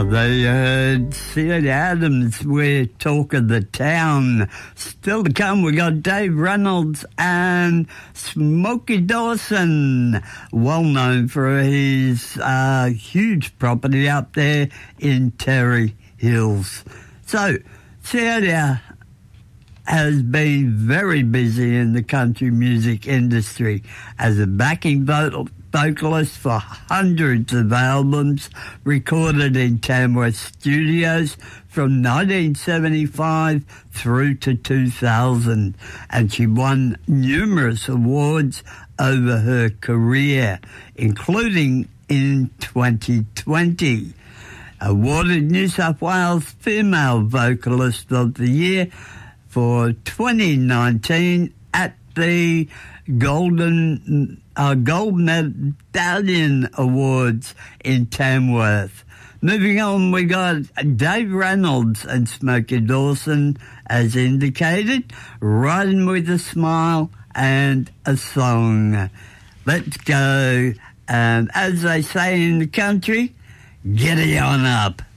They heard Sid Adams with Talk of the Town. Still to come, we got Dave Reynolds and Smokey Dawson, well known for his huge property up there in Terry Hills. So, Celia has been very busy in the country music industry as a backing vocalist for hundreds of albums recorded in Tamworth Studios from 1975 through to 2000, and she won numerous awards over her career, including in 2020. Awarded New South Wales Female Vocalist of the Year for 2019 at the Gold Medallion Awards in Tamworth. Moving on, we got Dave Reynolds and Smokey Dawson, as indicated, Riding with a Smile and a Song. Let's go, and as they say in the country, giddy on up.